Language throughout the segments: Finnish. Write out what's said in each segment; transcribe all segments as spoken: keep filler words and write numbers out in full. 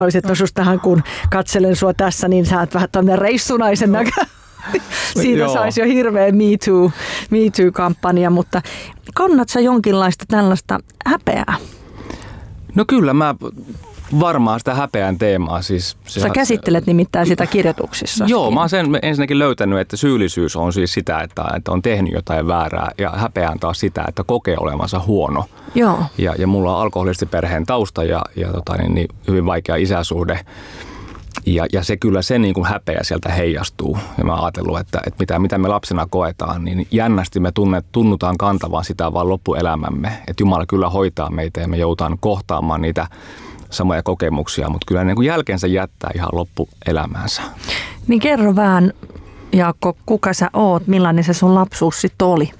Olisit sustahan, kun katselen sua tässä, niin sä oot vähän tämmöinen reissunaisen näkö. Siitä saisi jo hirveä Me Too, Me Too-kampanja, mutta kannat sä jonkinlaista tällaista häpeää? No kyllä, mä varmaan sitä häpeän teemaa. Siis, sä käsittelet nimittäin sitä kirjoituksissa. Joo, mä oon sen ensinnäkin löytänyt, että syyllisyys on siis sitä, että, että on tehnyt jotain väärää, ja häpeä on taas sitä, että kokee olevansa huono. Joo. Ja, ja mulla on alkoholistiperheen tausta ja, ja tota, niin, niin, hyvin vaikea isäsuhde. Ja, ja se kyllä se niin kuin häpeä sieltä heijastuu. Ja mä oon ajatellut, että, että mitä, mitä me lapsena koetaan, niin jännästi me tunnet, tunnutaan kantavan sitä vaan loppuelämämme. Että Jumala kyllä hoitaa meitä ja me joutaan kohtaamaan niitä samoja kokemuksia, mutta kyllä niin kuin jälkeensä jättää ihan loppuelämäänsä. Niin kerro vähän, Jaakko, kuka sä oot, millainen se sun lapsuus sitten oli?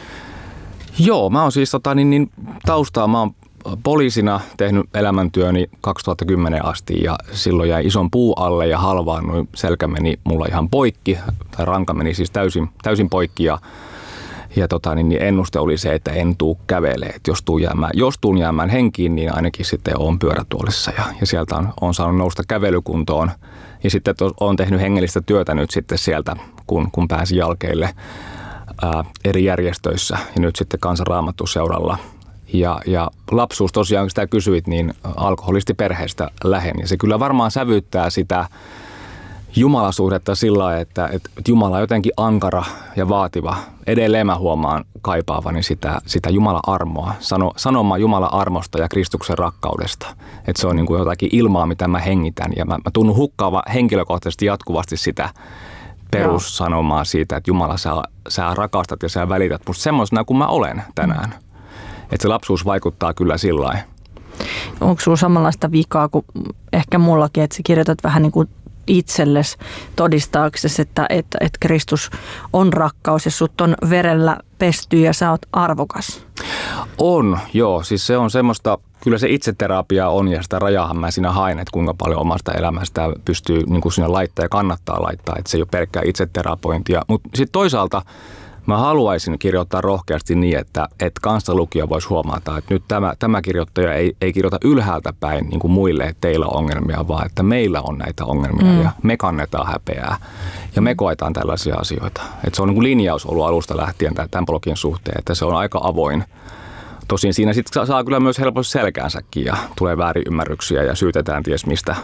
Joo, mä oon siis tota, niin, niin, taustaa, mä oon poliisina tehnyt elämäntyöni kaksituhattakymmenen asti ja silloin jäi ison puu alle ja halvaannuin, selkä meni mulla ihan poikki, tai ranka meni siis täysin, täysin poikki ja, ja tota, niin, niin ennuste oli se, että en tuu kävelee, että jos tuun jäämään, jos tuun jäämään henkiin, niin ainakin sitten oon pyörätuolissa ja, ja sieltä on, on saanut nousta kävelykuntoon ja sitten oon tehnyt hengellistä työtä nyt sitten sieltä, kun, kun pääsin jalkeille ää, eri järjestöissä ja nyt sitten Kansanraamattuseuralla. Ja, ja lapsuus tosiaan, kun sitä kysyit, niin alkoholistiperheestä lähen. Ja se kyllä varmaan sävyttää sitä jumalasuhdetta sillä lailla, että, että Jumala on jotenkin ankara ja vaativa. Edelleen mä huomaan kaipaavani sitä, sitä Jumalan armoa, sano, sanomaa Jumalan armosta ja Kristuksen rakkaudesta. Että se on niin kuin jotakin ilmaa, mitä mä hengitän. Ja mä, mä tunnun hukkaava henkilökohtaisesti jatkuvasti sitä perussanomaa siitä, että Jumala, sä, sä rakastat ja sä välität musta semmoisena kuin mä olen tänään. Mm. Että se lapsuus vaikuttaa kyllä sillä lailla. Onko sinulla samanlaista vikaa kuin ehkä mullakin, että sä kirjoitat vähän niin kuin itsellesi todistaaksesi, että, että, että Kristus on rakkaus ja sut on verellä pesty ja sä oot arvokas? On, joo. Siis se on semmoista, kyllä se itseterapia on ja sitä rajahan mä siinä haen, että kuinka paljon omasta elämästä pystyy niin kuin siinä laittaa ja kannattaa laittaa. Että se ei ole pelkkää itseterapointia. Mutta sitten toisaalta mä haluaisin kirjoittaa rohkeasti niin, että, että kanssalukija voisi huomata, että nyt tämä, tämä kirjoittaja ei, ei kirjoita ylhäältä päin niin kuin muille, että teillä on ongelmia, vaan että meillä on näitä ongelmia mm. ja me kannetaan häpeää ja me koetaan tällaisia asioita. Että se on niin kuin linjaus ollut alusta lähtien tämän blogin suhteen, että se on aika avoin. Tosin siinä sitten saa kyllä myös helposti selkäänsäkin ja tulee väärinymmärryksiä ja syytetään ties mistä.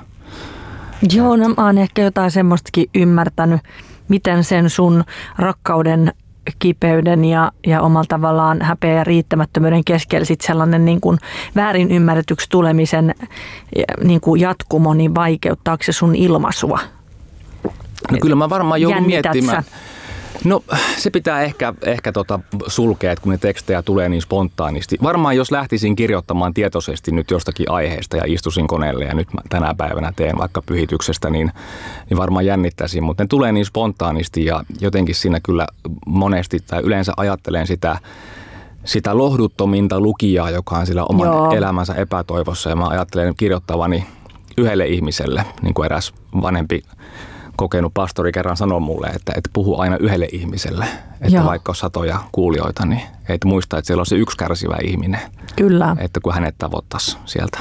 Joo, no mä oon ehkä jotain semmoistakin ymmärtänyt, miten sen sun rakkauden kipeyden ja, ja omalla tavallaan häpeä ja riittämättömyyden keskellä sit sellainen niin kuin väärin ymmärretyksi tulemisen niin kuin jatkumo, niin vaikeuttaako se sun ilmaisua? No kyllä mä varmaan joudun Jännität miettimään. Sä? No se pitää ehkä, ehkä tota sulkea, että kun ne tekstejä tulee niin spontaanisti. Varmaan jos lähtisin kirjoittamaan tietoisesti nyt jostakin aiheesta ja istuisin koneelle ja nyt mä tänä päivänä teen vaikka pyhityksestä, niin, niin varmaan jännittäisin. Mutta ne tulee niin spontaanisti ja jotenkin siinä kyllä monesti tai yleensä ajattelen sitä, sitä lohduttominta lukijaa, joka on sillä oman Joo. elämänsä epätoivossa. Ja mä ajattelen kirjoittavani yhdelle ihmiselle, niin kuin eräs vanhempi kokenut pastori kerran sanoi mulle, että, että puhu aina yhdelle ihmiselle. Että Joo. vaikka on satoja kuulijoita, niin et muista, että siellä on se yksi kärsivä ihminen. Kyllä. Että kun hänet tavoittaisi sieltä.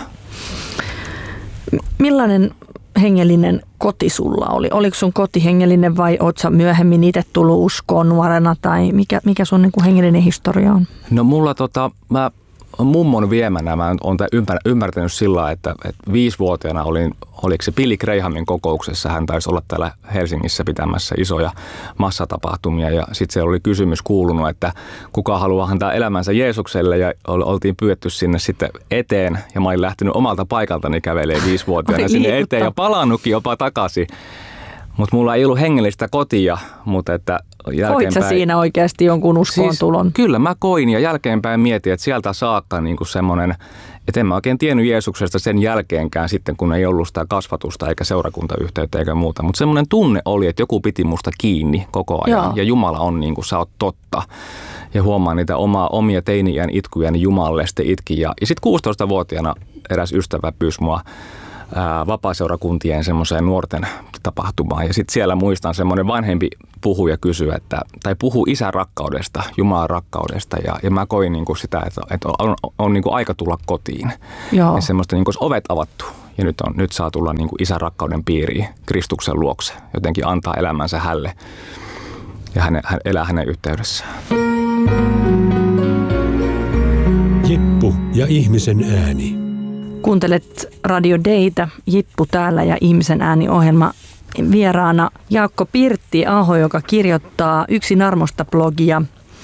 Millainen hengellinen koti sulla oli? Oliko sun koti hengellinen vai oot sä myöhemmin itse tullut uskoon nuorena? Tai mikä, mikä sun niin kuin hengellinen historia on? No mulla tota, mä mummon viemänä mä oon ymmärtänyt sillä, että, että viisivuotiaana olin, oliko se Billy Grahamin kokouksessa, hän taisi olla täällä Helsingissä pitämässä isoja massatapahtumia ja sitten siellä oli kysymys kuulunut, että kuka haluaa antaa elämänsä Jeesukselle ja oltiin pyydetty sinne sitten eteen ja mä olin lähtenyt omalta paikaltani kävelemään viisivuotiaana sinne eteen ja palannutkin jopa takaisin. Mutta mulla ei ollut hengellistä kotia, mutta että jälkeenpäin... Koit sä siinä oikeasti jonkun uskoon siis, tulon? Kyllä mä koin ja jälkeenpäin mietin, että sieltä saakka niinku semmoinen, että en mä oikein tiennyt Jeesuksesta sen jälkeenkään sitten, kun ei ollut sitä kasvatusta eikä seurakuntayhteyttä eikä muuta. Mutta semmoinen tunne oli, että joku piti musta kiinni koko ajan Joo. ja Jumala on niin kuin sä oot totta. Ja huomaan niitä omaa, omia teini-iän itkuja, niin Jumalalle sitten itkin. Ja, ja sitten kuusitoistavuotiaana eräs ystävä pyysi mua vapaaseurakuntien semmoiseen nuorten tapahtumaan. Ja sitten siellä muistan semmoinen vanhempi puhuu ja kysyy, että, tai puhuu isän rakkaudesta, Jumalan rakkaudesta. Ja, ja mä koin niinku sitä, että, että on, on niinku aika tulla kotiin. Joo. Ja semmoista niinku ovet avattu. ja nyt, on, nyt saa tulla niin kuin isän rakkauden piiriin Kristuksen luokse, jotenkin antaa elämänsä hälle ja häne, hän elää hänen yhteydessään. Jippu ja ihmisen ääni. Kuuntelet Radio Daytä, Jippu täällä ja ihmisen ääni -ohjelma. Vieraana Jaakko Pirtti-Aho, joka kirjoittaa Yksin armosta -blogia.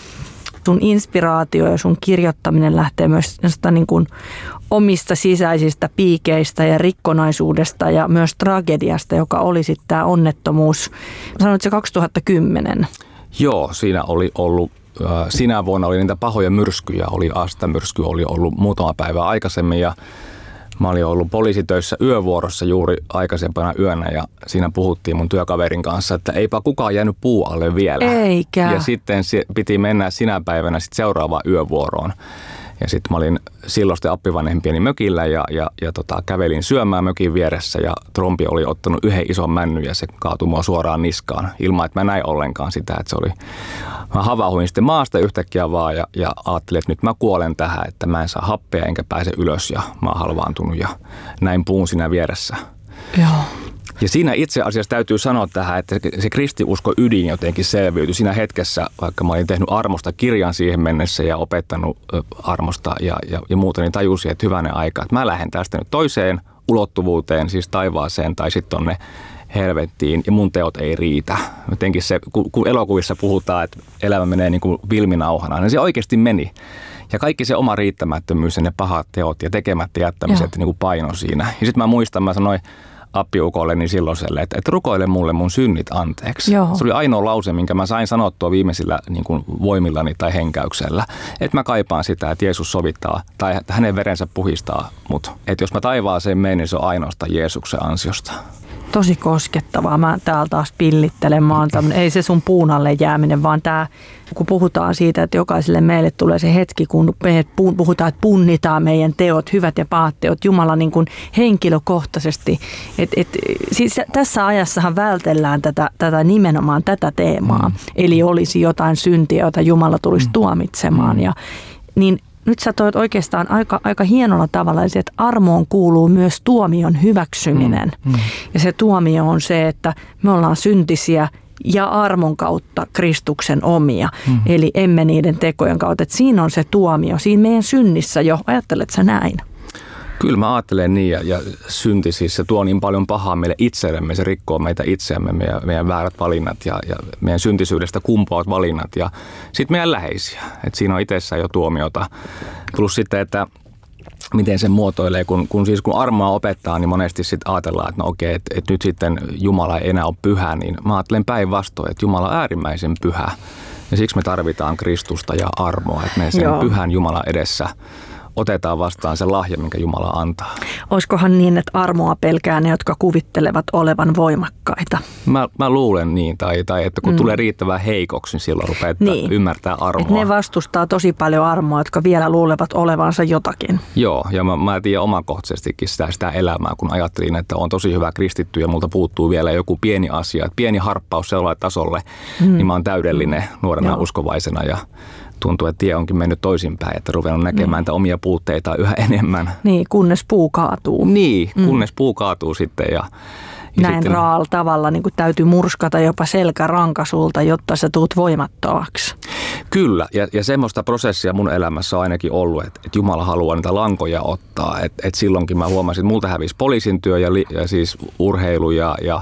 Sun inspiraatio ja sun kirjoittaminen lähtee myös niin kuin omista sisäisistä piikeistä ja rikkonaisuudesta ja myös tragediasta, joka oli sitten tämä onnettomuus. Sanoit se kaksituhattakymmenen. Joo, siinä oli ollut, äh, sinä vuonna oli niitä pahoja myrskyjä, oli Asta-myrsky, oli ollut muutama päivä aikaisemmin ja mä olin ollut poliisitöissä yövuorossa juuri aikaisempana yönä ja siinä puhuttiin mun työkaverin kanssa, että eipä kukaan jäänyt puu alle vielä. Eikä. Ja sitten piti mennä sinä päivänä sit seuraavaan yövuoroon. Ja sitten mä olin silloisten appivanhempieni mökillä ja, ja, ja tota, kävelin syömään mökin vieressä ja trompi oli ottanut yhden ison männyn ja se kaatui mua suoraan niskaan ilman, että mä näin ollenkaan sitä, että se oli. Mä havahduin sitten maasta yhtäkkiä vaan ja, ja ajattelin, että nyt mä kuolen tähän, että mä en saa happea enkä pääse ylös ja mä oon halvaantunut ja näin puun siinä vieressä. Joo. Ja siinä itse asiassa täytyy sanoa tähän, että se kristiusko ydin jotenkin selviytyi siinä hetkessä, vaikka mä olin tehnyt armosta kirjan siihen mennessä ja opettanut armosta ja, ja, ja muuta, niin tajusin, että hyvänen aika, että mä lähden tästä nyt toiseen ulottuvuuteen, siis taivaaseen tai sitten tonne helvettiin ja mun teot ei riitä. Jotenkin se, kun elokuvissa puhutaan, että elämä menee niin kuin vilminauhana, niin se oikeasti meni. Ja kaikki se oma riittämättömyys ja ne pahat teot ja tekemättä jättämiset niin kuin paino siinä. Ja sitten mä muistan, mä sanoin appiukolle niin silloiselle, että, että rukoile mulle mun synnit anteeksi. Joo. Se oli ainoa lause, minkä mä sain sanottua viimeisillä niin kuin voimillani tai henkäyksellä. Että mä kaipaan sitä, että Jeesus sovittaa tai että hänen verensä puhistaa mut. Että jos mä taivaaseen menen, niin se on ainoastaan Jeesuksen ansiosta. Tosi koskettavaa. Mä täällä taas pillittelen. Mä oon tämmönen, ei se sun puun alle jääminen, vaan tää, kun puhutaan siitä, että jokaiselle meille tulee se hetki, kun me puhutaan, että punnitaan meidän teot, hyvät ja pahat teot, Jumala niin kuin henkilökohtaisesti. Et, et, siis tässä ajassahan vältellään tätä, tätä nimenomaan tätä teemaa. Mm. Eli olisi jotain syntiä, jota Jumala tulisi mm. tuomitsemaan. Ja, niin nyt sä toit oikeastaan aika, aika hienolla tavalla, että armoon kuuluu myös tuomion hyväksyminen. Mm, mm. Ja se tuomio on se, että me ollaan syntisiä ja armon kautta Kristuksen omia. Mm. Eli emme niiden tekojen kautta. Että siinä on se tuomio, siinä meidän synnissä jo. Ajattelet sä näin? Kyllä mä ajattelen niin ja, ja synti siis se tuo niin paljon pahaa meille itsellemme, se rikkoo meitä itseämme, meidän, meidän väärät valinnat ja, ja meidän syntisyydestä kumpuavat valinnat ja sitten meidän läheisiä. Et siinä on itsessään jo tuomiota. Plus sitten, että miten se muotoilee, kun, kun, siis kun armoa opettaa, niin monesti sitten ajatellaan, että no okei, että, että nyt sitten Jumala ei enää ole pyhä, niin mä ajattelen päinvastoin, että Jumala on äärimmäisen pyhä ja siksi me tarvitaan Kristusta ja armoa, että me sen Joo. pyhän Jumalan edessä otetaan vastaan se lahja, minkä Jumala antaa. Olisikohan niin, että armoa pelkää ne, jotka kuvittelevat olevan voimakkaita? Mä, mä luulen niin, tai, tai että kun mm. tulee riittävän heikoksi, niin silloin rupeaa niin. ymmärtää armoa. Et ne vastustaa tosi paljon armoa, jotka vielä luulevat olevansa jotakin. Joo, ja mä, mä tiedän omakohtaisestikin sitä, sitä elämää, kun ajattelin, että on tosi hyvä kristitty ja multa puuttuu vielä joku pieni asia, pieni harppaus sellainen tasolle, mm. niin mä oon täydellinen nuorena Joo. uskovaisena ja tuntuu, että tie onkin mennyt toisinpäin, että ruvennut näkemään niin. omia puutteita yhä enemmän. Niin, kunnes puu kaatuu. Niin, kunnes mm. puu kaatuu sitten. Ja, ja näin sitten raalla tavalla niin täytyy murskata jopa selkäranka sulta, jotta sä tuut voimattomaksi. Kyllä, ja, ja semmoista prosessia mun elämässä on ainakin ollut, että, että Jumala haluaa niitä lankoja ottaa. Että, että silloinkin mä huomasin, että multa hävisi poliisin työ ja, li, ja siis urheilu ja, ja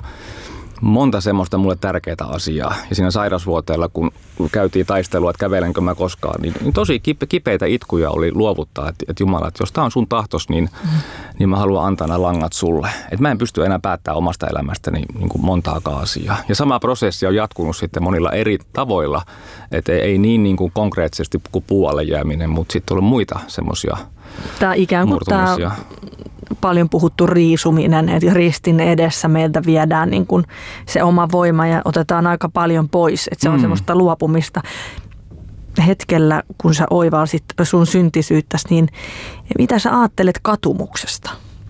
monta semmoista mulle tärkeää asiaa. Ja siinä sairausvuoteella, kun käytiin taistelua, että kävelenkö mä koskaan, niin, niin tosi kipeitä itkuja oli luovuttaa, että, että Jumala, että jos tää on sun tahtos, niin, mm. niin mä haluan antaa nämä langat sulle. Että mä en pysty enää päättämään omasta elämästäni niin kuin montaakaan asiaa. Ja sama prosessi on jatkunut sitten monilla eri tavoilla, että ei niin, niin kuin konkreettisesti kuin puualle jääminen, mutta sitten on muita semmoisia Tämä ikään kuin tämä paljon puhuttu riisuminen, että ristin edessä meiltä viedään niin kuin se oma voima ja otetaan aika paljon pois, että se on mm. semmoista luopumista. Hetkellä, kun sä oivalsit sun syntisyyttäsi, niin mitä sä ajattelet katumuksesta?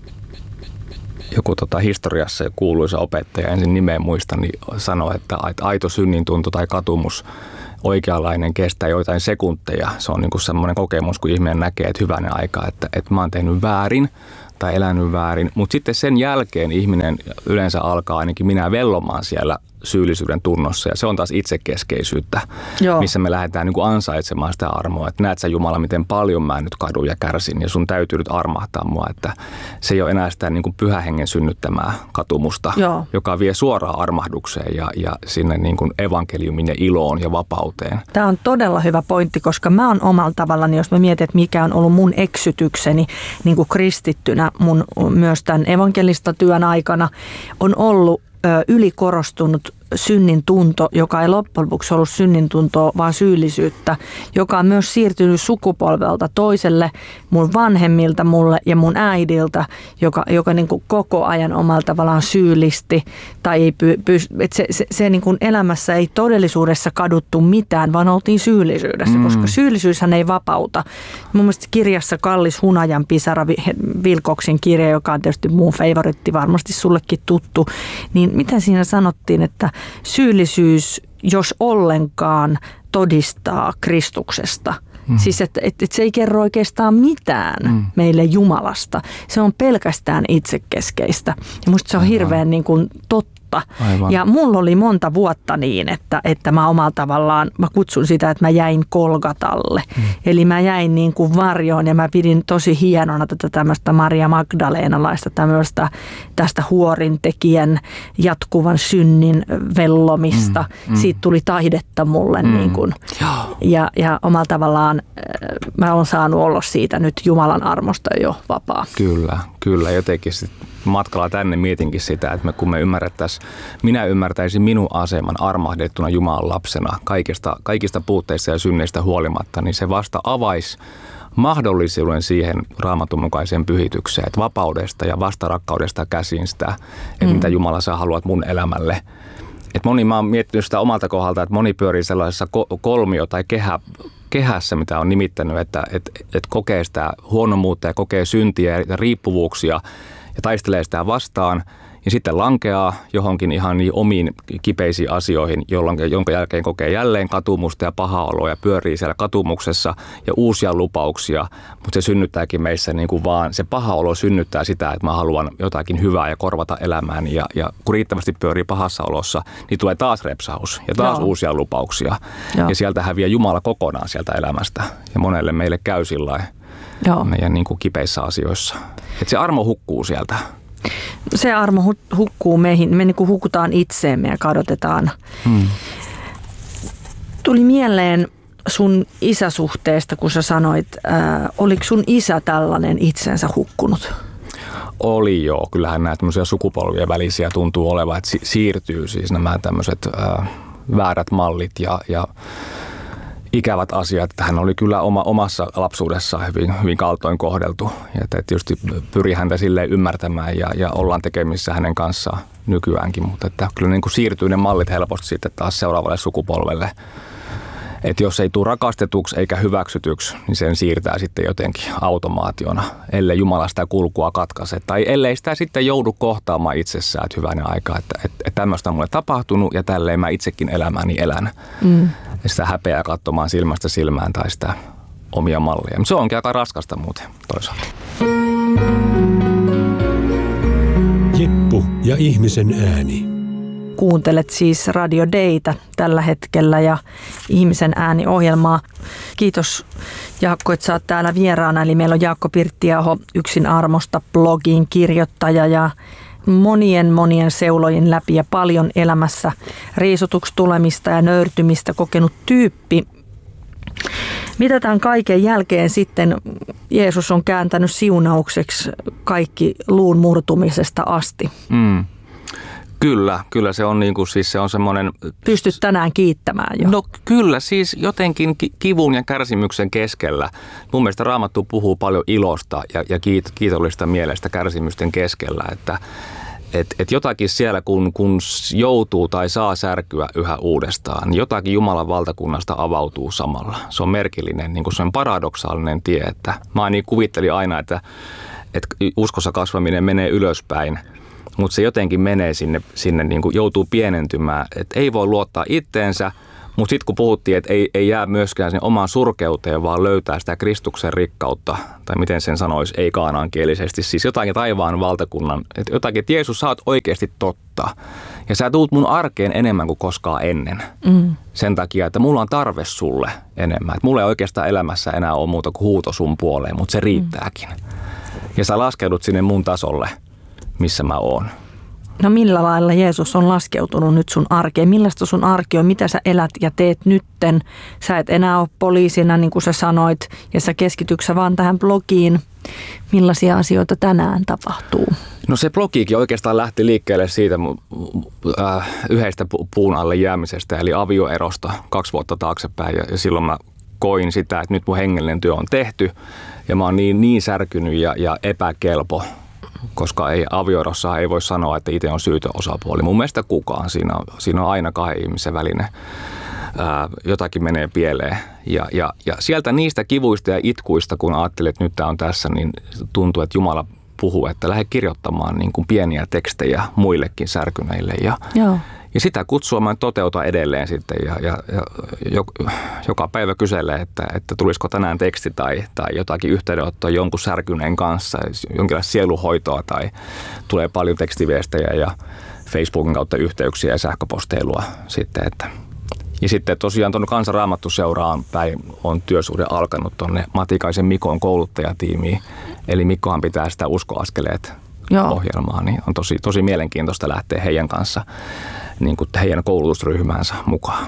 Joku tota, historiassa kuuluisa opettaja, ensin nimeä muista, niin sanoi, että aito synnintunto tai katumus oikeanlainen kestää joitain sekunteja. Se on niin kuin semmoinen kokemus, kun ihminen näkee, että hyvänen aika, että, että mä oon tehnyt väärin tai elänyt väärin. Mutta sitten sen jälkeen ihminen yleensä alkaa ainakin minä vellomaan siellä syyllisyyden tunnossa. Ja se on taas itsekeskeisyyttä, Joo. missä me lähdetään niin kuin ansaitsemaan sitä armoa. Että näet sä Jumala, miten paljon mä nyt kadun ja kärsin ja sun täytyy nyt armahtaa mua. Että se ei ole enää sitä niin kuin pyhän hengen synnyttämää katumusta, Joo. joka vie suoraan armahdukseen ja, ja sinne niin kuin evankeliumin ja iloon ja vapauteen. Tämä on todella hyvä pointti, koska mä oon omalla tavallaan, jos mä mietin, että mikä on ollut mun eksytykseni niin kuin kristittynä mun myös tämän evankelistatyön aikana, on ollut ylikorostunut synnin tunto, joka ei loppujen lopuksi ollut synnin tuntoa, vaan syyllisyyttä, joka on myös siirtynyt sukupolvelta toiselle, mun vanhemmilta mulle ja mun äidiltä, joka, joka niin kuin koko ajan omalla tavallaan syyllisti. Tai ei py, py, että se se, se niin kuin elämässä ei todellisuudessa kaduttu mitään, vaan oltiin syyllisyydessä, mm. koska syyllisyyshän ei vapauta. Mun mielestä kirjassa Kallis Hunajan pisara, Wilcoxin kirja, joka on tietysti mun favoritti, varmasti sullekin tuttu, niin mitä siinä sanottiin, että syyllisyys, jos ollenkaan, todistaa Kristuksesta. Mm. Siis, että et, et se ei kerro oikeastaan mitään mm. meille Jumalasta. Se on pelkästään itsekeskeistä. Ja musta se on Aivan. hirveän niin kuin totta. Aivan. Ja mulla oli monta vuotta niin, että, että mä omalla tavallaan, mä kutsun sitä, että mä jäin Kolgatalle. Mm. Eli mä jäin niin kuin varjoon ja mä pidin tosi hienona tätä tämmöistä Maria Magdaleenalaista tämmöistä tästä huorintekijän jatkuvan synnin vellomista. Mm. Mm. Siitä tuli taidetta mulle mm. niin kuin. Ja, ja omalla tavallaan mä oon saanut olla siitä nyt Jumalan armosta jo vapaa. Kyllä, kyllä. Jotenkin sitten matkalla tänne mietinkin sitä, että me, kun me ymmärrettäisiin, minä ymmärtäisin minun aseman armahdettuna Jumalan lapsena kaikista, kaikista puutteista ja synneistä huolimatta, niin se vasta avaisi mahdollisuuden siihen Raamatun mukaiseen pyhitykseen, että vapaudesta ja vastarakkaudesta käsin sitä, että mm. mitä Jumala sä haluat mun elämälle. Et moni, mä oon miettinyt sitä omalta kohdalta, että moni pyörii sellaisessa kolmio- tai kehä, kehässä, mitä on nimittänyt, että et, et kokee sitä huonomuutta ja kokee syntiä ja riippuvuuksia ja taistelee sitä vastaan ja sitten lankeaa johonkin ihan niin omiin kipeisiin asioihin, jolloin, jonka jälkeen kokee jälleen katumusta ja pahaa oloa ja pyörii siellä katumuksessa ja uusia lupauksia, mutta se synnyttääkin meissä niin kuin vaan, se paha olo synnyttää sitä, että mä haluan jotakin hyvää ja korvata elämääni ja, ja kun riittävästi pyörii pahassa olossa, niin tulee taas repsaus ja taas Joo. uusia lupauksia Joo. ja sieltä häviää Jumala kokonaan sieltä elämästä ja monelle meille käy sillä Joo. meidän niin kuin kipeissä asioissa. Että se armo hukkuu sieltä. Se armo hukkuu meihin. Me niin kuin hukutaan itseemme ja kadotetaan. Hmm. Tuli mieleen sun isäsuhteesta, kun sä sanoit, äh, oliko sun isä tällainen itsensä hukkunut? Oli joo. Kyllähän nämä tämmöisiä sukupolvien välisiä tuntuu olevan, että si- siirtyy siis nämä tämmöiset äh, väärät mallit ja, ja ikävät asiat. Hän oli kyllä oma, omassa lapsuudessaan hyvin, hyvin kaltoin kohdeltu. Ja tietysti pyri häntä silleen ymmärtämään ja, ja ollaan tekemissä hänen kanssaan nykyäänkin. Mutta että kyllä niin kuin siirtyy ne mallit helposti sitten taas seuraavalle sukupolvelle. Että jos ei tule rakastetuksi eikä hyväksytyksi, niin sen siirtää sitten jotenkin automaationa, ellei Jumala sitä kulkua katkaise. Tai ellei sitä sitten joudu kohtaamaan itsessään, että hyvänen aika, että, että, että tämmöistä on mulle tapahtunut ja tälleen mä itsekin elämääni elän. Mm. Ja sitä häpeää katsomaan silmästä silmään tai sitä omia mallia. Se onkin aika raskasta muuten toisaalta. Jeppu ja ihmisen ääni. Kuuntelet siis Radio Daytä tällä hetkellä ja Ihmisen ääni-ohjelmaa. Kiitos Jaakko, että sä oot täällä vieraana. Eli meillä on Jaakko Pirttiaho, Yksin armosta blogin kirjoittaja ja monien monien seulojen läpi ja paljon elämässä riisutuksi tulemista ja nöyrtymistä kokenut tyyppi. Mitä tämän kaiken jälkeen sitten Jeesus on kääntänyt siunaukseksi kaikki luun murtumisesta asti? Mm. Kyllä, kyllä se on niin kuin siis se on semmoinen. Pystyt tänään kiittämään jo. No kyllä, siis jotenkin kivun ja kärsimyksen keskellä. Mun mielestä Raamattu puhuu paljon ilosta ja, ja kiit, kiitollista mielestä kärsimysten keskellä, että et, et jotakin siellä kun, kun joutuu tai saa särkyä yhä uudestaan, niin jotakin Jumalan valtakunnasta avautuu samalla. Se on merkillinen, niin kuin se on paradoksaalinen tie, että mä niin kuvittelin aina, että, että uskossa kasvaminen menee ylöspäin. Mutta se jotenkin menee sinne, sinne niin kuin joutuu pienentymään, että ei voi luottaa itteensä, Mutta sitten kun puhuttiin, että ei, ei jää myöskään sen omaan surkeuteen, vaan löytää sitä Kristuksen rikkautta, tai miten sen sanoisi, ei kaanaankielisesti, siis jotakin taivaan valtakunnan, että jotakin, että Jeesus, sä oot oikeasti totta. Ja sä tuut mun arkeen enemmän kuin koskaan ennen. Mm. Sen takia, että mulla on tarve sulle enemmän. Että mulla ei oikeastaan elämässä enää ole muuta kuin huuto sun puoleen, mutta se riittääkin. Mm. Ja sä laskeudut sinne mun tasolle, missä mä oon. No millä lailla Jeesus on laskeutunut nyt sun arkeen? Millaista sun arki on? Mitä sä elät ja teet nytten? Sä et enää ole poliisina, niin kuin sä sanoit, ja sä keskityksä vaan tähän blogiin. Millaisia asioita tänään tapahtuu? No se blogiikin oikeastaan lähti liikkeelle siitä äh, yhdestä puun alle jäämisestä, eli avioerosta kaksi vuotta taaksepäin. Ja, ja silloin mä koin sitä, että nyt mun hengellinen työ on tehty, ja mä oon niin, niin särkynyt ja, ja epäkelpo, koska ei, avioerossa ei voi sanoa, että itse on syytön osapuoli. Mun mielestä kukaan. Siinä on, siinä on aina kahden ihmisen välinen. Ää, jotakin menee pieleen. Ja, ja, ja sieltä niistä kivuista ja itkuista, kun ajattelin, että nyt tämä on tässä, niin tuntuu, että Jumala puhuu, että lähde kirjoittamaan niin kuin pieniä tekstejä muillekin särkyneille. Ja, Joo. ja sitä kutsua mä toteutan edelleen sitten. Ja, ja, ja joka päivä kyselee, että, että tulisiko tänään teksti tai, tai jotakin yhteydenottoa jonkun särkyneen kanssa, jonkinlaista sieluhoitoa tai tulee paljon tekstiviestejä ja Facebookin kautta yhteyksiä ja sähköposteilua sitten, että ja sitten tosiaan tuonne Kansanraamattuseuraan päin on työsuhde alkanut tuonne Matikaisen Mikon kouluttajatiimiin. Eli Mikkohan pitää sitä uskoaskeleet Joo. ohjelmaa, niin on tosi, tosi mielenkiintoista lähteä heidän kanssa, niin kuin heidän koulutusryhmäänsä mukaan.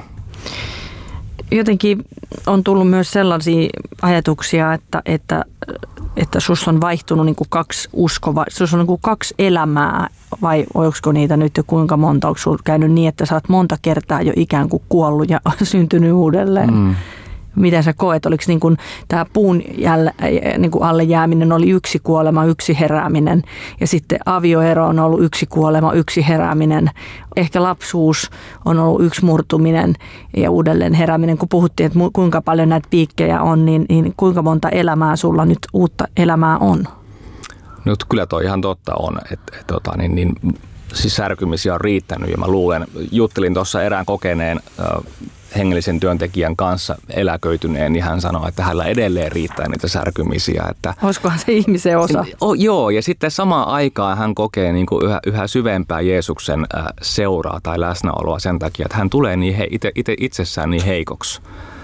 Jotenkin on tullut myös sellaisia ajatuksia, että, että, että sus on vaihtunut niin kuin kaksi uskova, sus on niin kuin kaksi elämää, vai olisiko niitä nyt jo kuinka monta? Onko sinulla käynyt niin, että sä oot monta kertaa jo ikään kuin kuollut ja syntynyt uudelleen? Mm. Miten sä koet? Oliko niin kuin tämä puun jälle, niin kuin alle jääminen oli yksi kuolema, yksi herääminen ja sitten avioero on ollut yksi kuolema, yksi herääminen. Ehkä lapsuus on ollut yksi murtuminen ja uudelleen herääminen. Kun puhuttiin, että kuinka paljon näitä piikkejä on, niin, niin kuinka monta elämää sulla nyt uutta elämää on? No kyllä toi ihan totta on, että et, tota, niin, niin, siis särkymisiä on riittänyt ja mä luulen, juttelin tuossa erään kokeneen äh, hengellisen työntekijän kanssa eläköityneen, niin hän sanoi, että hänellä edelleen riittää niitä särkymisiä. Että, olisikohan se ihmisen osa? O, joo, ja sitten samaan aikaan hän kokee niin kuin yhä, yhä syvempää Jeesuksen äh, seuraa tai läsnäoloa sen takia, että hän tulee niin he, ite, ite itsessään niin heikoksi.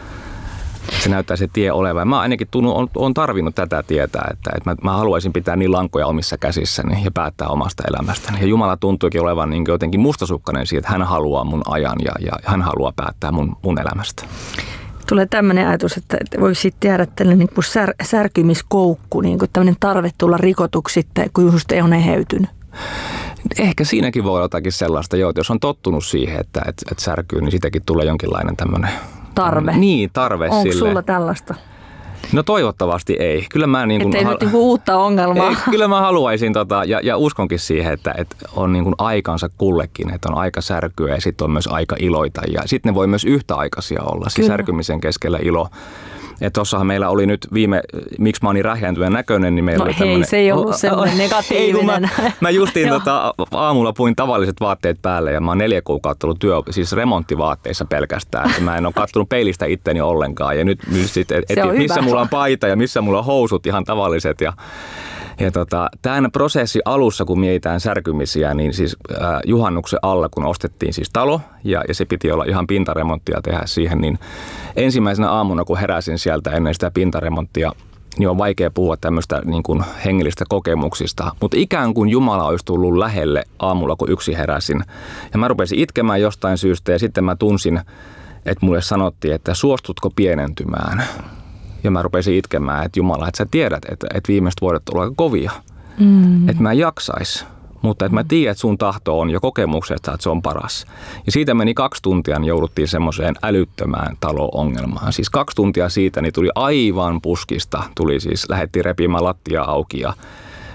Se näyttää se tie olevan. Mä ainakin tunnu, on, on tarvinnut tätä tietää, että, että mä, mä haluaisin pitää niin lankoja omissa käsissäni ja päättää omasta elämästäni. Ja Jumala tuntuikin olevan niin jotenkin mustasukkainen siitä, että hän haluaa mun ajan ja, ja hän haluaa päättää mun, mun elämästä. Tulee tämmöinen ajatus, että voisi sitten jäädä tällainen niin kuin sär, särkymiskoukku, niin kuin tämmöinen tarve tulla rikotuksi sitten, kun just ei ole eheytynyt. Ehkä siinäkin voi olla jotakin sellaista, joo, että jos on tottunut siihen, että, että, että särkyy, niin siitäkin tulee jonkinlainen tämmöinen tarve. Niin, tarve Onko sille. Onko sulla tällaista? No toivottavasti ei. Kyllä mä niin kuin, ettei hal- nyt niin kuin uutta ongelmaa. Ei, kyllä mä haluaisin tota, ja, ja uskonkin siihen, että, että on niin kuin aikansa kullekin, että on aika särkyä ja sitten on myös aika iloita. Ja sitten ne voi myös yhtäaikaisia olla, siis särkymisen keskellä ilo. Että tossahan meillä oli nyt viime, miksi mä oon niin rähjäntyneen näköinen, niin meillä no oli tämmöinen... No hei, se ei ollut semmoinen negatiivinen. Ei, mä, mä justiin tota, aamulla puin tavalliset vaatteet päälle ja mä oon neljä kuukautta ollut työ, siis remonttivaatteissa pelkästään. Että mä en ole kattonut peilistä itteni ollenkaan ja nyt, nyt sit, et, et, missä hyvä. Mulla on paita ja missä mulla on housut ihan tavalliset ja... Ja tota, tämän prosessin alussa, kun mietitään särkymisiä, niin siis äh, juhannuksen alla, kun ostettiin siis talo ja, ja se piti olla ihan pintaremonttia tehdä siihen, niin ensimmäisenä aamuna, kun heräsin sieltä ennen sitä pintaremonttia, niin on vaikea puhua tämmöistä niin kuin hengellistä kokemuksista. Mutta ikään kuin Jumala olisi tullut lähelle aamulla, kun yksi heräsin. Ja mä rupesin itkemään jostain syystä ja sitten mä tunsin, että mulle sanottiin, että suostutko pienentymään. Ja mä rupesin itkemään, että Jumala, että sä tiedät, että, että viimeiset vuodet on aika kovia. Mm. Että mä en jaksais. Mutta että mä tiedän, että sun tahto on jo kokemuksesta, että se on paras. Ja siitä meni kaksi tuntia, niin jouduttiin semmoiseen älyttömään talo-ongelmaan. Siis kaksi tuntia siitä, niin tuli aivan puskista. Tuli siis, lähdettiin repimään lattia auki ja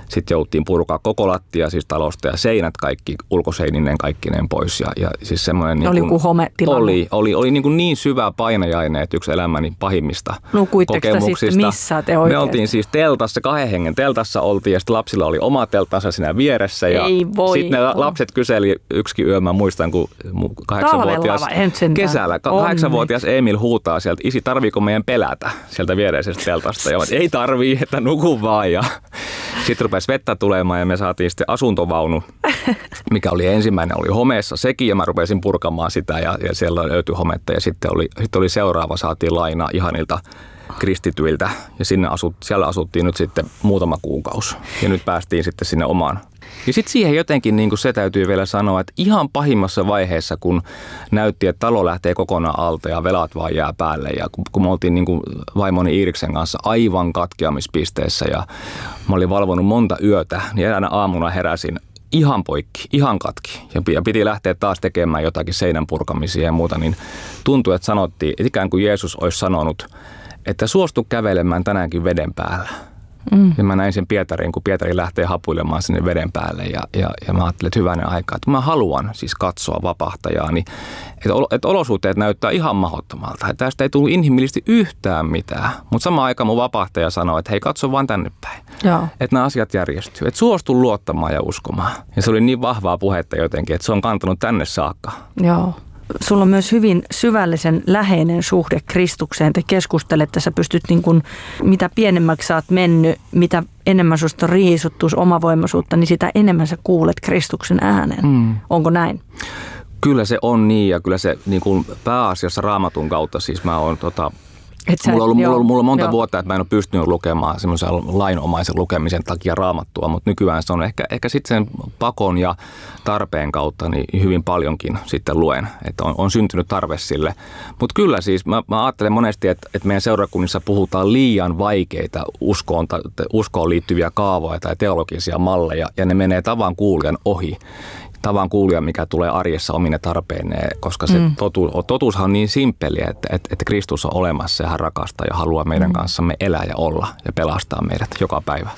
Sitten jouttiin purkaa koko lattia siis talosta ja seinät kaikki ulkoseinineen kaikkineen pois. Ja, ja siis semmoinen niin oli joku hometilanne. Oli, oli, oli niin, kuin niin syvä painajainen, että yksi elämäni pahimmista kokemuksista. Sitten, missä te oikein? Me oltiin siis teltassa, kahden hengen teltassa oltiin ja sitten lapsilla oli oma teltansa siinä vieressä. Ja sitten ne lapset kyseli yksikin yö, mä muistan, kun kahdeksanvuotias kesällä, kahdeksanvuotias Emil huutaa sieltä, isi, tarviiko meidän pelätä sieltä viereisestä teltasta? Ja mä, ei tarvii, että nuku vaan. Ja sitten rupesi vettä tulemaan ja me saatiin sitten asuntovaunu, mikä oli ensimmäinen, oli homeessa sekin ja mä rupesin purkamaan sitä ja, ja siellä löytyi hometta ja sitten oli, sitten oli seuraava, saatiin laina ihanilta kristityiltä ja sinne asut, siellä asuttiin nyt sitten muutama kuukausi ja nyt päästiin sitten sinne omaan. Ja sitten siihen jotenkin niin kuin se täytyy vielä sanoa, että ihan pahimmassa vaiheessa, kun näytti, että talo lähtee kokonaan alta ja velat vaan jää päälle ja kun, kun me oltiin niin kuin vaimoni Iiriksen kanssa aivan katkeamispisteessä ja mä olin valvonut monta yötä, niin eräänä aamuna heräsin ihan poikki, ihan katki ja piti lähteä taas tekemään jotakin seinän purkamisia ja muuta, niin tuntui, että sanottiin, että ikään kuin Jeesus olisi sanonut, että suostu kävelemään tänäänkin veden päällä. Mm. Ja mä näin sen Pietarin, kun Pietari lähtee hapuilemaan sinne veden päälle ja, ja, ja mä ajattelin, että hyvänen aika, että mä haluan siis katsoa vapahtajaa, niin että, että olosuhteet näyttää ihan mahdottomalta. Että tästä ei tullut inhimillisesti yhtään mitään, mutta samaan aikaan mun vapahtaja sanoi, että hei katso vaan tänne päin. Joo. Että nämä asiat järjestyy, että suostu luottamaan ja uskomaan. Ja se oli niin vahvaa puhetta jotenkin, että se on kantanut tänne saakka. Joo. Sulla on myös hyvin syvällisen läheinen suhde Kristukseen. Te keskustelette, sä pystyt niin kuin, mitä pienemmäksi sä oot mennyt, mitä enemmän susta on riisuttu omavoimaisuutta, niin sitä enemmän sä kuulet Kristuksen äänen. Mm. Onko näin? Kyllä se on niin ja kyllä se niin kuin pääasiassa Raamatun kautta, siis mä oon tota, Sä, mulla, on ollut, joo, mulla, on, mulla on monta joo. vuotta, että mä en ole pystynyt lukemaan semmoisen lainomaisen lukemisen takia Raamattua, mutta nykyään se on ehkä, ehkä sitten sen pakon ja tarpeen kautta niin hyvin paljonkin sitten luen, että on, on syntynyt tarve sille. Mutta kyllä siis mä, mä ajattelen monesti, että, että meidän seurakunnissa puhutaan liian vaikeita uskoon, uskoon liittyviä kaavoja tai teologisia malleja ja ne menee tavan kuulijan ohi. Tavan kuulija, mikä tulee arjessa omine tarpeineen, koska se mm. totuus, totuushan on niin simppeliä, että, että, että Kristus on olemassa ja hän rakastaa ja haluaa meidän mm. kanssamme elää ja olla ja pelastaa meidät joka päivä.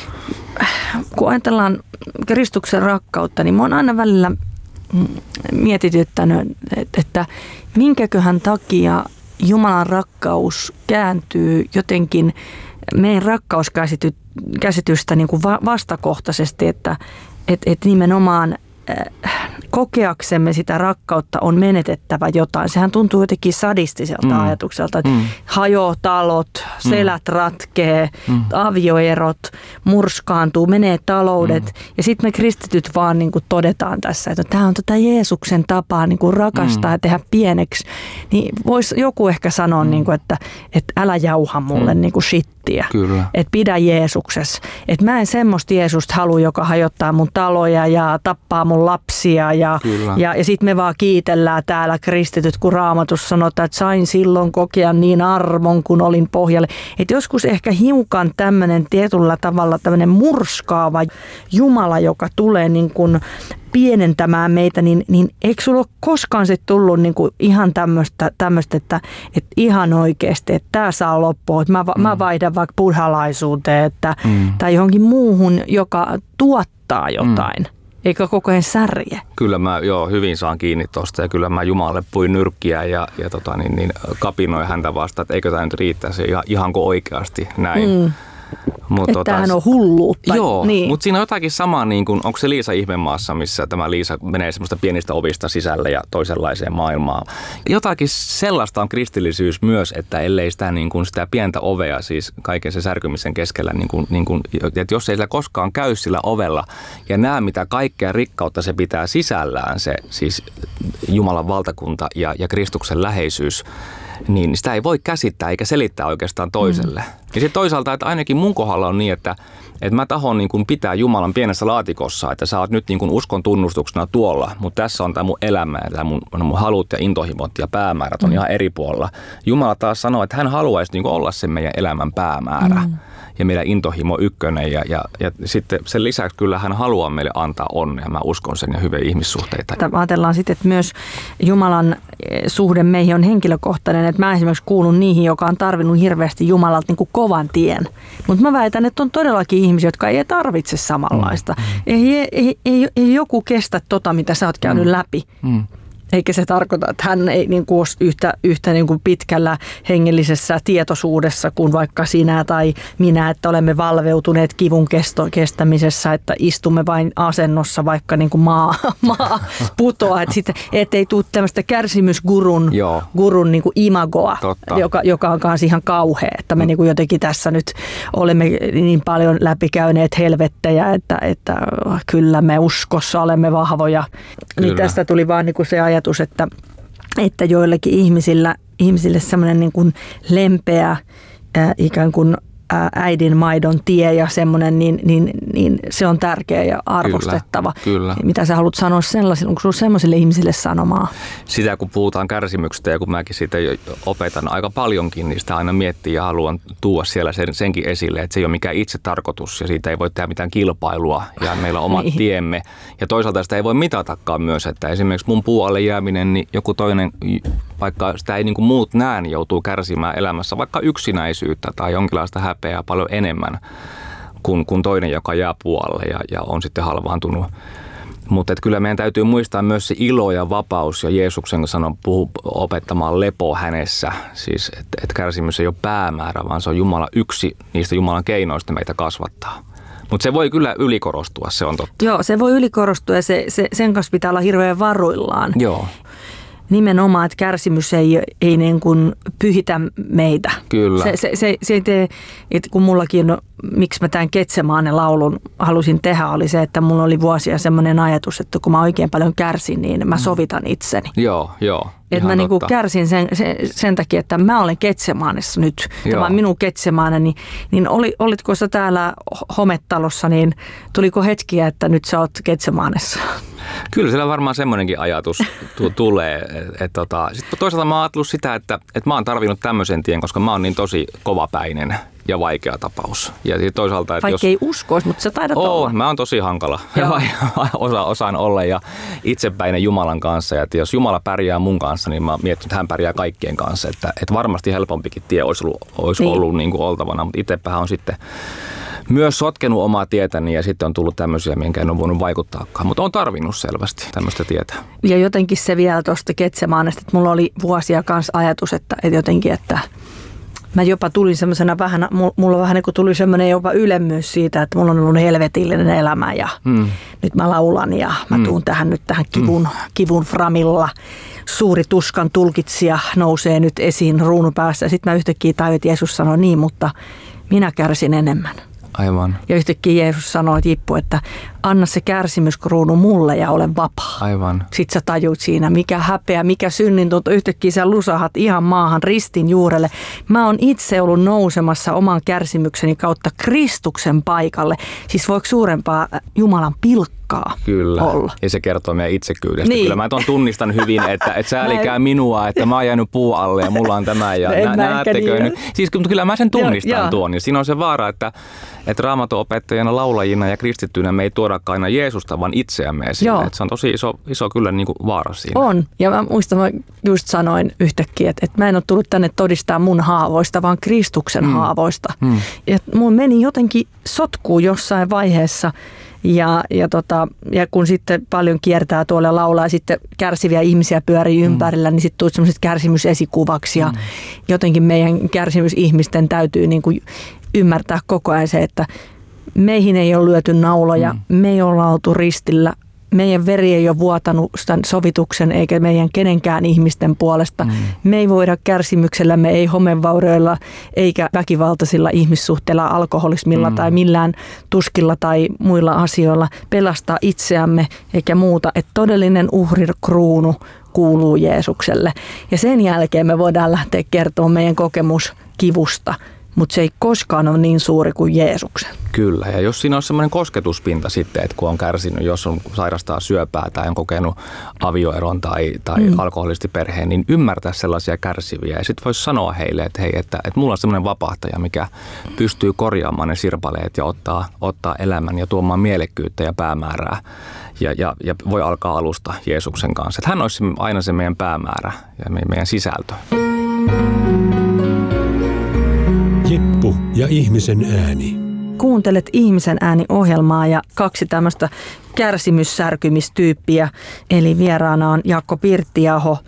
Kun ajatellaan Kristuksen rakkautta, niin mä oon aina välillä mietityttänyt, että minkäköhän takia Jumalan rakkaus kääntyy jotenkin meidän rakkauskäsitystä niin kuin vastakohtaisesti, että et, et nimenomaan kokeaksemme sitä rakkautta on menetettävä jotain. Sehän tuntuu jotenkin sadistiselta mm. ajatukselta, että mm. hajoaa talot, selät mm. ratkee, mm. avioerot, murskaantuu, menee taloudet. Mm. Ja sitten me kristityt vaan niin kuin todetaan tässä, että tämä on tätä Jeesuksen tapaa niin kuin rakastaa mm. ja tehdä pieneksi. Niin voisi joku ehkä sanoa, mm. niin kuin, että, että älä jauha mulle mm. niin kuin shittiä. Että pidä Jeesuksessa. Että mä en semmoista Jeesusta halua, joka hajottaa mun taloja ja tappaa mun lapsia ja, ja, ja sitten me vaan kiitellään täällä kristityt, kun Raamatussa sanotaan, että sain silloin kokea niin armon, kun olin pohjalle. Että joskus ehkä hiukan tämmöinen tietyllä tavalla tämmöinen murskaava Jumala, joka tulee niin kuin pienentämään meitä, niin, niin eikö sulla ole koskaan sit tullut niin kuin ihan tämmöistä, tämmöistä että, että ihan oikeasti, että tämä saa loppua, että mä, mm. mä vaihdan vaikka buddhalaisuuteen että, mm. tai johonkin muuhun, joka tuottaa jotain. Mm. Eikä koko ajan särje. Kyllä mä joo, hyvin saan kiinni tuosta ja kyllä mä Jumalalle puin nyrkkiä ja, ja tota, niin, niin, kapinoin häntä vastaan, että eikö tämä nyt riittäisi ihan, ihanko oikeasti näin. Mm. Mut, että tämähän on hulluutta. Joo, niin. Mutta siinä on jotakin samaa, niin kuin, onko se Liisa Ihmemaassa, missä tämä Liisa menee semmoista pienistä ovista sisälle ja toisenlaiseen maailmaan. Jotakin sellaista on kristillisyys myös, että ellei sitä, niin kuin, sitä pientä ovea, siis kaiken se särkymisen keskellä, niin kuin, niin kuin, että jos ei sillä koskaan käy sillä ovella ja näe mitä kaikkea rikkautta se pitää sisällään, se siis Jumalan valtakunta ja, ja Kristuksen läheisyys, niin sitä ei voi käsittää eikä selittää oikeastaan toiselle. Mm. Ja sitten toisaalta, että ainakin mun kohdalla on niin, että, että mä tahon niin kuin pitää Jumalan pienessä laatikossa, että sä oot nyt niin kuin uskon tunnustuksena tuolla, mutta tässä on tämä mun elämä ja mun, mun halut ja intohimot ja päämäärät on mm. ihan eri puolella. Jumala taas sanoo, että hän haluaisi niin kuin olla se meidän elämän päämäärä. Mm. ja meidän intohimo ykkönen. Ja, ja, ja sitten sen lisäksi kyllä hän haluaa meille antaa onnea. Mä uskon sen ja hyviä ihmissuhteita. Ajatellaan sitten, että myös Jumalan suhde meihin on henkilökohtainen. Että mä esimerkiksi kuulun niihin, joka on tarvinnut hirveästi Jumalalta niin kuin kovan tien. Mutta mä väitän, että on todellakin ihmisiä, jotka ei tarvitse samanlaista. Mm. Ei, ei, ei, ei, ei joku kestä tota, mitä sä oot käynyt mm. läpi. Mm. Eikä se tarkoita, että hän ei niin kuin ole yhtä, yhtä niin kuin pitkällä hengellisessä tietoisuudessa kuin vaikka sinä tai minä, että olemme valveutuneet kivun kesto, kestämisessä, että istumme vain asennossa, vaikka niin kuin maa, maa putoaa. Että sitten, ettei tule tämmöistä kärsimysgurun gurun niin kuin imagoa, joka, joka on kanssa ihan kauhea. Että me mm. niin kuin jotenkin tässä nyt olemme niin paljon läpikäyneet helvettejä, että, että kyllä me uskossa olemme vahvoja. Niin tästä tuli vaan niin kuin se ajatus, että, että joillekin ihmisillä, ihmisille semmoinen niin kuin lempeä ää, ikään kuin ää, äidin maidon tie ja semmoinen, niin, niin, niin se on tärkeä ja arvostettava. Kyllä, kyllä. Mitä sä haluat sanoa sellaisille, onko sinulla semmoisille ihmisille sanomaa? Sitä kun puhutaan kärsimyksestä ja kun mäkin siitä opetan aika paljonkin, niin sitä aina miettii ja haluan tuoda siellä sen, senkin esille, että se ei ole mikään itse tarkoitus ja siitä ei voi tehdä mitään kilpailua ja meillä on omat niin. tiemme. Ja toisaalta sitä ei voi mitatakaan myös, että esimerkiksi mun puu alle jääminen, niin joku toinen, vaikka sitä ei niin kuin muut näe, niin joutuu kärsimään elämässä vaikka yksinäisyyttä tai jonkinlaista häpeää paljon enemmän kuin, kuin toinen, joka jää puolelle ja, ja on sitten halvaantunut. Mutta kyllä meidän täytyy muistaa myös se ilo ja vapaus ja Jeesuksen sanon puhu opettamaan lepo hänessä. Siis, että et kärsimys ei ole päämäärä, vaan se on Jumala yksi niistä Jumalan keinoista meitä kasvattaa. Mutta se voi kyllä ylikorostua, se on totta. Joo, se voi ylikorostua ja se, se, sen kanssa pitää olla hirveän varuillaan. Joo. Nimenomaan, että kärsimys ei, ei niin kuin pyhitä meitä. Kyllä. Se, se, se, se ei tee, että kun mullakin, no, miksi mä tämän Getsemaanen laulun halusin tehdä, oli se, että mulla oli vuosia semmoinen ajatus, että kun mä oikein paljon kärsin, niin mä sovitan itseni. Joo, joo. Että mä niinku kärsin sen, sen, sen takia, että mä olen Getsemaanessa nyt. Joo. Tämä on minun Getsemaanen. Niin, niin oli, olitko sä täällä hometalossa, niin tuliko hetkiä, että nyt sä oot Getsemaanessa? Kyllä siellä varmaan semmoinenkin ajatus t- tulee. Et, et, tota. Sitten toisaalta mä oon ajatellut sitä, että et mä oon tarvinnut tämmöisen tien, koska mä oon niin tosi kovapäinen ja vaikea tapaus. Ja toisaalta, että vaikka jos ei uskoisi, mutta sä taidat oo, olla. Mä oon tosi hankala. Osa, osaan olla ja itsepäinen Jumalan kanssa. Ja että jos Jumala pärjää mun kanssa, niin mä mietin, että hän pärjää kaikkien kanssa. Että, että varmasti helpompikin tie olisi ollut, olisi niin. ollut niin kuin oltavana, mutta itsepähän on sitten myös sotkenut omaa tietäni ja sitten on tullut tämmöisiä, minkä en ole voinut vaikuttaakaan. Mutta on tarvinnut selvästi tämmöistä tietä. Ja jotenkin se vielä tuosta Getsemaanesta, että mulla oli vuosia kanssa ajatus, että, että jotenkin, että mä jopa tulin semmoisena vähän, mulla vähän niin kuin tuli semmoinen jopa ylemmyys siitä, että mulla on ollut helvetillinen elämä ja mm. nyt mä laulan ja mä tuun mm. tähän nyt tähän kivun, mm. kivun framilla. Suuri tuskan tulkitsija nousee nyt esiin ruunun päässä ja sitten mä yhtäkkiä tajuin, että Jeesus sanoi niin, mutta minä kärsin enemmän. Aivan. Ja yhtäkkiä Jeesus sanoi, että Jippu, että anna se kärsimyskruunu mulle ja olen vapaa. Aivan. Sitten sä tajuut siinä, mikä häpeä, mikä synnintunto. Yhtäkkiä sä lusahat ihan maahan ristin juurelle. Mä oon itse ollut nousemassa oman kärsimykseni kautta Kristuksen paikalle. Siis voiko suurempaa Jumalan pilkkaa Kyllä. olla? Ja se kertoo meidän itsekyydestä. Niin. Kyllä mä ton tunnistan hyvin, että, että säälikää minua, että mä oon jäänyt puu alle ja mulla on tämä. Ja no nä, näettekö niin. nyt? Siis kyllä mä sen tunnistan ja, tuon. Ja siinä on se vaara, että, että Raamatun-opettajana, laulajina ja kristittyinä me ei tuodakaan aina Jeesusta, vaan itseämme esille. Että se on tosi iso, iso kyllä niin kuin vaara siinä. On. Ja mä muistan, mä just sanoin yhtäkkiä, että, että mä en ole tullut tänne todistaa mun haavoista, vaan Kristuksen mm. haavoista. Mm. Ja mun meni jotenkin sotkuu jossain vaiheessa. Ja, ja, tota, ja kun sitten paljon kiertää tuolla laulaa ja sitten kärsiviä ihmisiä pyörii ympärillä, mm. niin sitten tuli sellaiset kärsimysesikuvaksi. Ja mm. jotenkin meidän kärsimysihmisten täytyy niin kuin ymmärtää koko ajan se, että meihin ei ole lyöty nauloja, mm. me ei olla oltu ristillä. Meidän veri ei ole vuotanut tämän sovituksen eikä meidän kenenkään ihmisten puolesta. Mm. Me ei voida kärsimyksellä, me ei homevaurioilla eikä väkivaltaisilla ihmissuhteilla, alkoholismilla mm. tai millään tuskilla tai muilla asioilla pelastaa itseämme eikä muuta. Että todellinen uhrirkruunu kuuluu Jeesukselle. Ja sen jälkeen me voidaan lähteä kertomaan meidän kokemus kivusta. mutta se ei koskaan ole niin suuri kuin Jeesuksen. Kyllä, ja jos siinä on semmoinen kosketuspinta sitten, että kun on kärsinyt, jos on sairastaa syöpää tai on kokenut avioeron tai, tai mm. alkoholistiperheen, niin ymmärtää sellaisia kärsiviä. Ja sitten voisi sanoa heille, että hei, että, että mulla on semmoinen vapahtaja, mikä pystyy korjaamaan ne sirpaleet ja ottaa, ottaa elämän ja tuomaan mielekkyyttä ja päämäärää. Ja, ja, ja voi alkaa alusta Jeesuksen kanssa. Että hän olisi aina se meidän päämäärä ja meidän sisältö. Jeppu ja ihmisen ääni. Kuuntelet Ihmisen ääni-ohjelmaa ja kaksi tämmöistä kärsimyssärkymistyyppiä, eli vieraana on Jaakko Pirttiaho.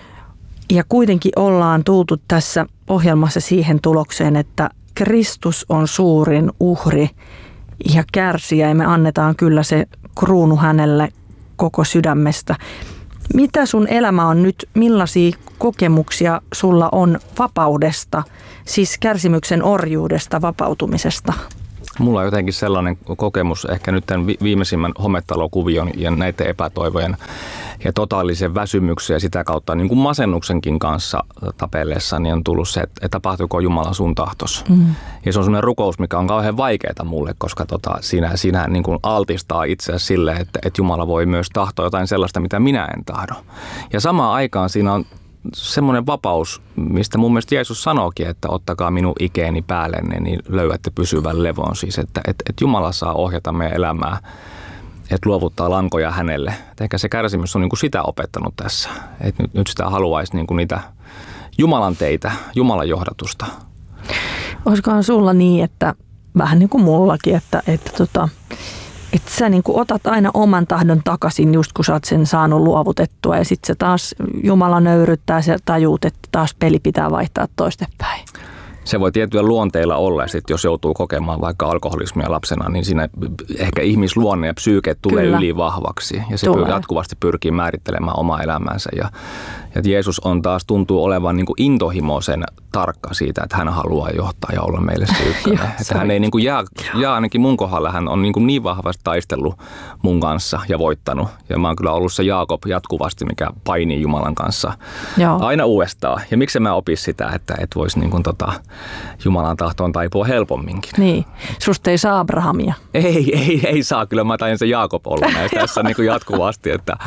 Ja kuitenkin ollaan tultu tässä ohjelmassa siihen tulokseen, että Kristus on suurin uhri ja kärsijä, ja me annetaan kyllä se kruunu hänelle koko sydämestä. Mitä sun elämä on nyt, millaisia kokemuksia sulla on vapaudesta, siis kärsimyksen orjuudesta, vapautumisesta? Mulla on jotenkin sellainen kokemus ehkä nyt tämän viimeisimmän hometalokuvion ja näiden epätoivojen ja totaalisen väsymyksen ja sitä kautta niin kuin masennuksenkin kanssa tapelleessa niin on tullut se, että tapahtuuko Jumala sun tahtos. Mm. Ja se on sellainen rukous, mikä on kauhean vaikeaa mulle, koska tota, siinä, siinä niin kuin altistaa itseäsi sille, että, että Jumala voi myös tahtoa jotain sellaista, mitä minä en tahdo. Ja samaan aikaan siinä on semmoinen vapaus, mistä mun mielestä Jeesus sanookin, että ottakaa minun ikeeni päällenne, niin löydätte pysyvän levon. Siis, että, että, että Jumala saa ohjata meidän elämää, että luovuttaa lankoja hänelle. Et ehkä se kärsimys on niin kuin sitä opettanut tässä. Että nyt, nyt sitä haluaisi niin kuin niitä Jumalan teitä, Jumalan johdatusta. Olisikohan sulla niin, että vähän niin kuin mullakin, että, että, tota, että sä niin kuin otat aina oman tahdon takaisin just kun sä oot sen saanut luovutettua ja sitten se taas Jumala nöyryttää ja tajuut, että taas peli pitää vaihtaa toistepäin. Se voi tietyillä luonteilla olla, ja sit jos joutuu kokemaan vaikka alkoholismia lapsena, niin siinä ehkä ihmisluonne ja psyyke tulee Kyllä. ylivahvaksi. Ja se tulee. jatkuvasti pyrkii määrittelemään omaa elämänsä. Ja, ja Jeesus on taas tuntuu olevan niin kuin intohimoisen tarkka siitä, että hän haluaa johtaa ja olla meille se ykkönen. Että hän ei niin kuin jää, jää, ainakin mun kohdalla, hän on niin, kuin niin vahvasti taistellut mun kanssa ja voittanut. Ja mä oon kyllä ollut se Jaakob jatkuvasti, mikä painii Jumalan kanssa Joo. aina uudestaan. Ja miksi mä opis sitä, että et voisi niin kuin tota Jumalan tahtoon taipua helpomminkin. Niin. Susta ei saa Abrahamia. Ei, ei, ei saa. Kyllä mä tain se Jaakob olla näistä tässä niin kuin jatkuvasti. Että,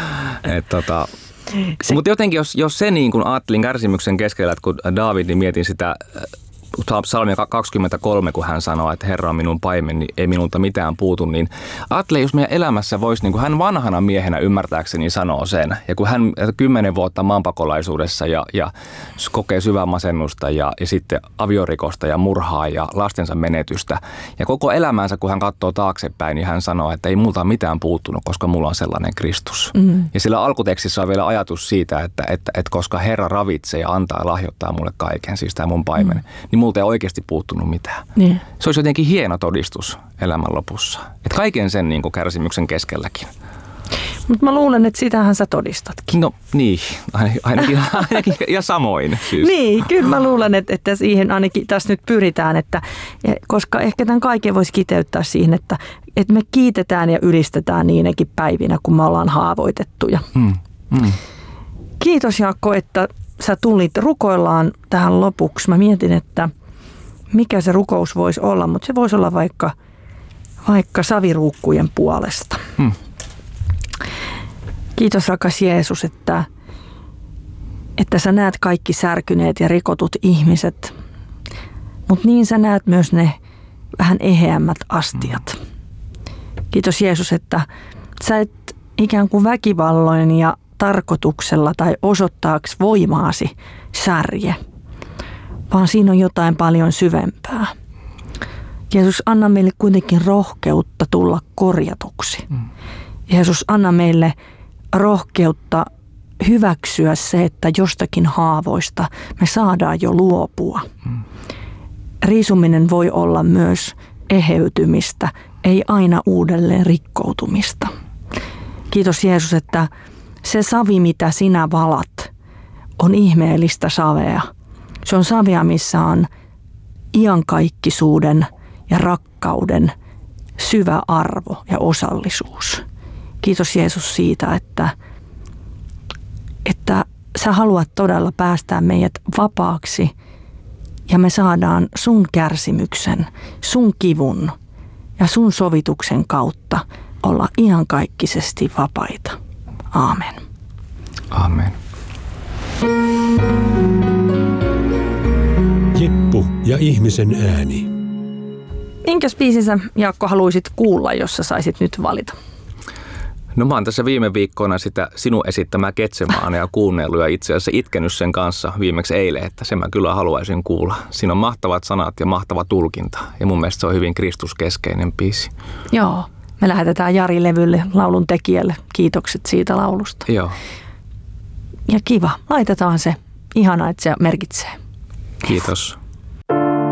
et, tota. Mutta jotenkin, jos, jos se niin kuin ajattelin kärsimyksen keskellä, että kun Daavid, niin mietin sitä Psalmia kaksikymmentäkolme, kun hän sanoo, että Herra on minun paimeni, niin ei minulta mitään puutu, niin ajattelen, jos meidän elämässä voisi, niin kuin hän vanhana miehenä ymmärtääkseni sanoo sen, ja kun hän kymmenen vuotta maanpakolaisuudessa ja, ja kokee syvää masennusta ja, ja sitten aviorikosta ja murhaa ja lastensa menetystä, ja koko elämänsä, kun hän katsoo taaksepäin, niin hän sanoo, että ei multa mitään puuttunut, koska mulla on sellainen Kristus. Mm. Ja sillä alkutekstissä on vielä ajatus siitä, että, että, että koska Herra ravitsee ja antaa ja lahjoittaa mulle kaiken, siis tämä mun paimen, mm. niin multa ei oikeasti puuttunut mitään. Niin. Se olisi jotenkin hieno todistus elämän lopussa. Että kaiken sen niin kuin kärsimyksen keskelläkin. Mutta mä luulen, että sitähän sä todistatkin. No niin, ainakin, ainakin ja samoin. Siis. Niin, kyllä mä luulen, että, että siihen ainakin tässä nyt pyritään, että, koska ehkä tämän kaiken voisi kiteyttää siihen, että, että me kiitetään ja ylistetään niinäkin päivinä, kun me ollaan haavoitettuja. Mm, mm. Kiitos Jaakko, että sä tulit. Rukoillaan tähän lopuksi. Mä mietin, että mikä se rukous voisi olla, mutta se voisi olla vaikka, vaikka saviruukkujen puolesta. Hmm. Kiitos rakas Jeesus, että, että sä näet kaikki särkyneet ja rikotut ihmiset, mutta niin sä näet myös ne vähän eheämmät astiat. Kiitos Jeesus, että sä et ikään kuin väkivalloin ja tarkoituksella tai osoittaaks voimaasi särje, vaan siinä on jotain paljon syvempää. Jeesus, anna meille kuitenkin rohkeutta tulla korjatuksi. Mm. Jeesus, anna meille rohkeutta hyväksyä se, että jostakin haavoista me saadaan jo luopua. Mm. Riisuminen voi olla myös eheytymistä, ei aina uudelleen rikkoutumista. Kiitos Jeesus, että se savi, mitä sinä valat, on ihmeellistä savea. Se on savea, missä on iankaikkisuuden ja rakkauden syvä arvo ja osallisuus. Kiitos Jeesus siitä, että, että sä haluat todella päästää meidät vapaaksi ja me saadaan sun kärsimyksen, sun kivun ja sun sovituksen kautta olla iankaikkisesti vapaita. Aamen. Aamen. Jeppu ja ihmisen ääni. Minkäs biisin sä, Jaakko, haluaisit kuulla, jos sä saisit nyt valita? No mä oon tässä viime viikkoina sitä sinun esittämää Getsemaanea kuunnellut ja itse asiassa itkenyt sen kanssa viimeksi eilen, että sen mä kyllä haluaisin kuulla. Siinä on mahtavat sanat ja mahtava tulkinta ja mun mielestä se on hyvin kristuskeskeinen biisi. Joo, me lähetetään Jari-levylle, laulun tekijälle. Kiitokset siitä laulusta. Joo. Ja kiva, laitetaan se. Ihanaa, että se merkitsee. Kiitos.